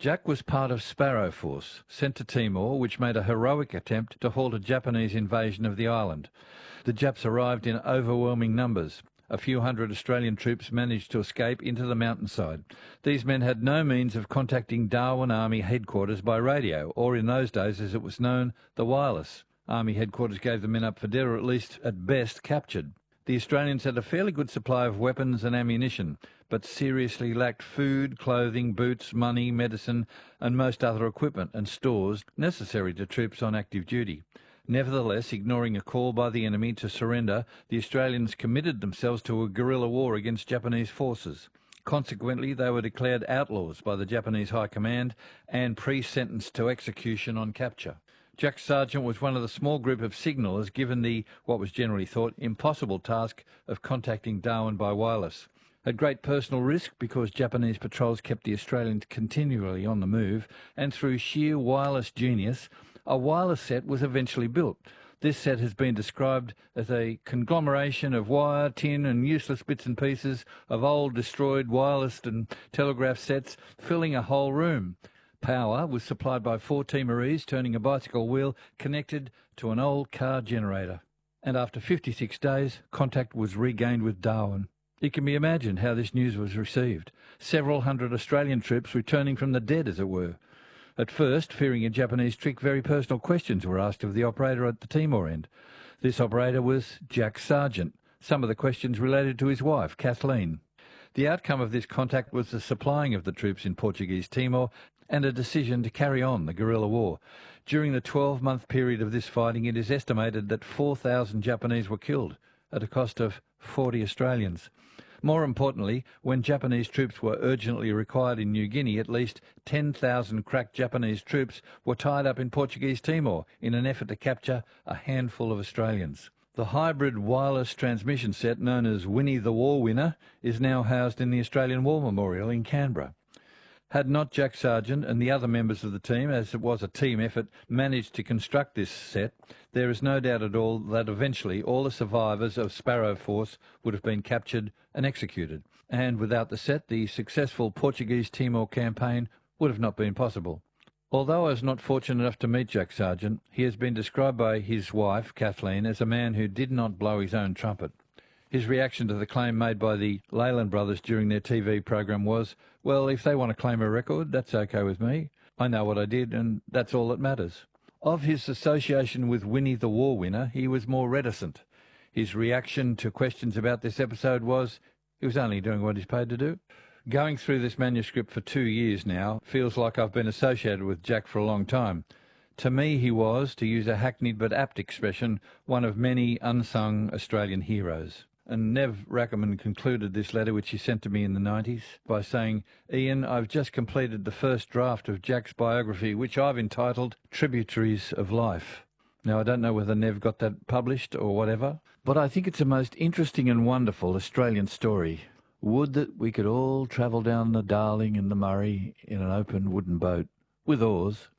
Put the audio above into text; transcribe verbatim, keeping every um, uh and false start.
Jack was part of Sparrow Force, sent to Timor, which made a heroic attempt to halt a Japanese invasion of the island. The Japs arrived in overwhelming numbers. A few hundred Australian troops managed to escape into the mountainside. These men had no means of contacting Darwin Army headquarters by radio, or in those days, as it was known, the wireless. Army headquarters gave the men up for dead, or at least, at best, captured. The Australians had a fairly good supply of weapons and ammunition, but seriously lacked food, clothing, boots, money, medicine, and most other equipment and stores necessary to troops on active duty. Nevertheless, ignoring a call by the enemy to surrender, the Australians committed themselves to a guerrilla war against Japanese forces. Consequently, they were declared outlaws by the Japanese High Command and pre-sentenced to execution on capture. Jack Sargent was one of the small group of signallers given the, what was generally thought, impossible task of contacting Darwin by wireless. At great personal risk, because Japanese patrols kept the Australians continually on the move, and through sheer wireless genius, a wireless set was eventually built. This set has been described as a conglomeration of wire, tin and useless bits and pieces of old destroyed wireless and telegraph sets filling a whole room. Power was supplied by four Timorese turning a bicycle wheel connected to an old car generator. And after fifty-six days, contact was regained with Darwin. It can be imagined how this news was received. Several hundred Australian troops returning from the dead, as it were. At first, fearing a Japanese trick, very personal questions were asked of the operator at the Timor end. This operator was Jack Sargent. Some of the questions related to his wife, Kathleen. The outcome of this contact was the supplying of the troops in Portuguese Timor and a decision to carry on the guerrilla war. During the twelve-month period of this fighting, it is estimated that four thousand Japanese were killed at a cost of forty Australians. More importantly, when Japanese troops were urgently required in New Guinea, at least ten thousand crack Japanese troops were tied up in Portuguese Timor in an effort to capture a handful of Australians. The hybrid wireless transmission set known as Winnie the War Winner is now housed in the Australian War Memorial in Canberra. Had not Jack Sargent and the other members of the team, as it was a team effort, managed to construct this set, there is no doubt at all that eventually all the survivors of Sparrow Force would have been captured and executed. And without the set, the successful Portuguese Timor campaign would have not been possible. Although I was not fortunate enough to meet Jack Sargent, he has been described by his wife, Kathleen, as a man who did not blow his own trumpet. His reaction to the claim made by the Leyland brothers during their T V program was, well, if they want to claim a record, that's okay with me. I know what I did, and that's all that matters. Of his association with Winnie the War Winner, he was more reticent. His reaction to questions about this episode was, he was only doing what he's paid to do. Going through this manuscript for two years now feels like I've been associated with Jack for a long time. To me, he was, to use a hackneyed but apt expression, one of many unsung Australian heroes. And Nev Rackerman concluded this letter, which he sent to me in the nineties, by saying, Ian, I've just completed the first draft of Jack's biography, which I've entitled Tributaries of Life. Now, I don't know whether Nev got that published or whatever, but I think it's a most interesting and wonderful Australian story. Would that we could all travel down the Darling and the Murray in an open wooden boat, with oars,